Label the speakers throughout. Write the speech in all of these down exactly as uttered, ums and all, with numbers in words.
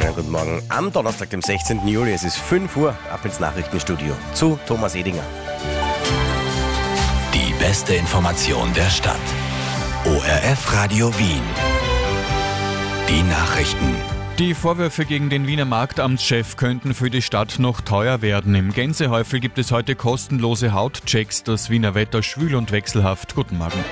Speaker 1: Schönen guten Morgen am Donnerstag, dem sechzehnten Juli. Es ist fünf Uhr, ab ins Nachrichtenstudio zu Thomas Edinger.
Speaker 2: Die beste Information der Stadt. O R F Radio Wien. Die Nachrichten.
Speaker 3: Die Vorwürfe gegen den Wiener Marktamtschef könnten für die Stadt noch teuer werden. Im Gänsehäufel gibt es heute kostenlose Hautchecks. Das Wiener Wetter schwül und wechselhaft. Guten Morgen.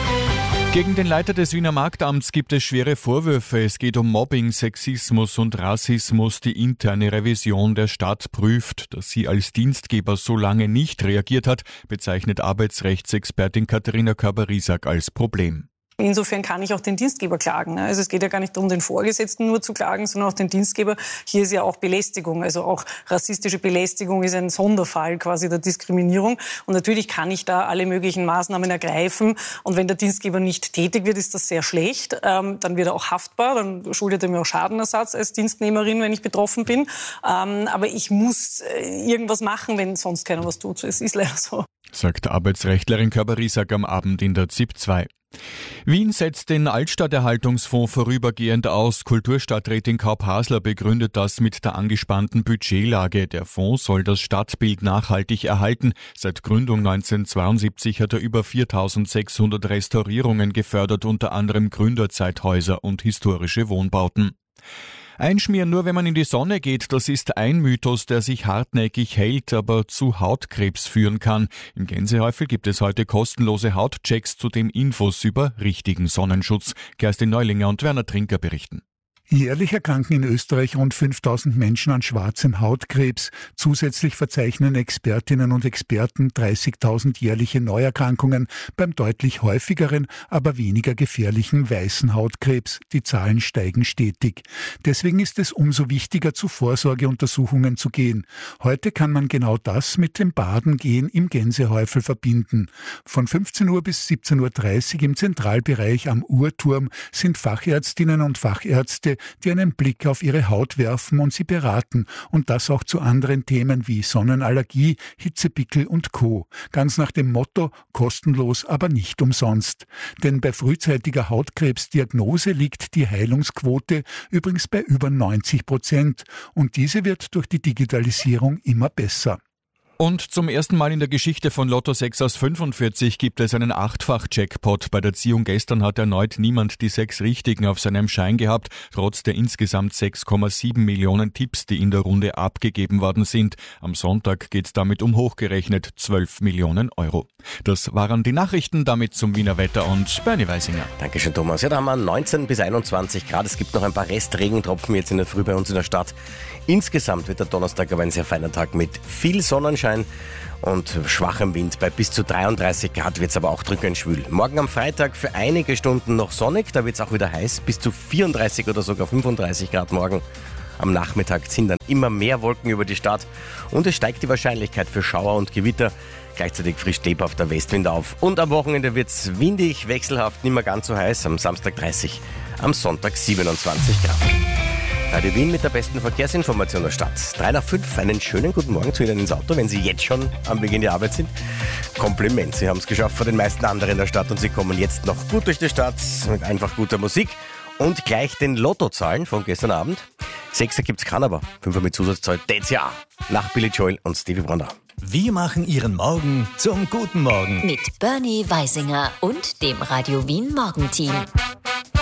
Speaker 3: Gegen den Leiter des Wiener Marktamts gibt es schwere Vorwürfe. Es geht um Mobbing, Sexismus und Rassismus. Die interne Revision der Stadt prüft, dass sie als Dienstgeber so lange nicht reagiert hat, bezeichnet Arbeitsrechtsexpertin Katharina Körber-Riesack als Problem.
Speaker 4: Insofern kann ich auch den Dienstgeber klagen. Also es geht ja gar nicht darum, den Vorgesetzten nur zu klagen, sondern auch den Dienstgeber. Hier ist ja auch Belästigung, also auch rassistische Belästigung ist ein Sonderfall quasi der Diskriminierung. Und natürlich kann ich da alle möglichen Maßnahmen ergreifen. Und wenn der Dienstgeber nicht tätig wird, ist das sehr schlecht. Ähm, dann wird er auch haftbar, dann schuldet er mir auch Schadenersatz als Dienstnehmerin, wenn ich betroffen bin. Ähm, aber ich muss irgendwas machen, wenn sonst keiner was tut. Es ist leider so.
Speaker 3: Sagt Arbeitsrechtlerin Körber-Riesack am Abend in der Z I P zwei. Wien setzt den Altstadterhaltungsfonds vorübergehend aus. Kulturstadträtin Kaup-Hasler begründet das mit der angespannten Budgetlage. Der Fonds soll das Stadtbild nachhaltig erhalten. Seit Gründung neunzehnhundertzweiundsiebzig hat er über viertausendsechshundert Restaurierungen gefördert, unter anderem Gründerzeithäuser und historische Wohnbauten. Einschmieren nur, wenn man in die Sonne geht, das ist ein Mythos, der sich hartnäckig hält, aber zu Hautkrebs führen kann. Im Gänsehäufel gibt es heute kostenlose Hautchecks, zudem Infos über richtigen Sonnenschutz. Kerstin Neulinger und Werner Trinker berichten.
Speaker 5: Jährlich erkranken in Österreich rund fünftausend Menschen an schwarzem Hautkrebs. Zusätzlich verzeichnen Expertinnen und Experten dreißigtausend jährliche Neuerkrankungen beim deutlich häufigeren, aber weniger gefährlichen weißen Hautkrebs. Die Zahlen steigen stetig. Deswegen ist es umso wichtiger, zu Vorsorgeuntersuchungen zu gehen. Heute kann man genau das mit dem Badengehen im Gänsehäufel verbinden. Von fünfzehn Uhr bis siebzehn Uhr dreißig im Zentralbereich am Uhrturm sind Fachärztinnen und Fachärzte, die einen Blick auf ihre Haut werfen und sie beraten. Und das auch zu anderen Themen wie Sonnenallergie, Hitzepickel und Co. Ganz nach dem Motto, kostenlos, aber nicht umsonst. Denn bei frühzeitiger Hautkrebsdiagnose liegt die Heilungsquote übrigens bei über neunzig Prozent. Und diese wird durch die Digitalisierung immer besser.
Speaker 3: Und zum ersten Mal in der Geschichte von Lotto sechs aus fünfundvierzig gibt es einen Achtfach-Jackpot. Bei der Ziehung gestern hat erneut niemand die sechs Richtigen auf seinem Schein gehabt, trotz der insgesamt sechs Komma sieben Millionen Tipps, die in der Runde abgegeben worden sind. Am Sonntag geht es damit um hochgerechnet zwölf Millionen Euro. Das waren die Nachrichten, damit zum Wiener Wetter und Bernie Weisinger.
Speaker 1: Dankeschön, Thomas. Ja, da haben wir neunzehn bis einundzwanzig Grad. Es gibt noch ein paar Restregentropfen jetzt in der Früh bei uns in der Stadt. Insgesamt wird der Donnerstag aber ein sehr feiner Tag mit viel Sonnenschein und schwachem Wind. Bei bis zu dreiunddreißig Grad wird es aber auch drückend schwül. Morgen am Freitag für einige Stunden noch sonnig, da wird es auch wieder heiß. Bis zu vierunddreißig oder sogar fünfunddreißig Grad morgen. Am Nachmittag ziehen dann immer mehr Wolken über die Stadt und es steigt die Wahrscheinlichkeit für Schauer und Gewitter. Gleichzeitig frischt lebhafter Westwind auf. Und am Wochenende wird es windig, wechselhaft, nicht mehr ganz so heiß. Am Samstag dreißig, am Sonntag siebenundzwanzig Grad. Radio Wien mit der besten Verkehrsinformation der Stadt. drei nach fünf, einen schönen guten Morgen zu Ihnen ins Auto, wenn Sie jetzt schon am Weg in die Arbeit sind. Kompliment, Sie haben es geschafft vor den meisten anderen in der Stadt und Sie kommen jetzt noch gut durch die Stadt mit einfach guter Musik. Und gleich den Lottozahlen von gestern Abend. Sechser gibt's keinen, aber Fünfer mit Zusatzzahl, that's ja. Nach Billy Joel und Stevie Wonder.
Speaker 2: Wir machen Ihren Morgen zum guten Morgen.
Speaker 6: Mit Bernie Weisinger und dem Radio Wien Morgenteam.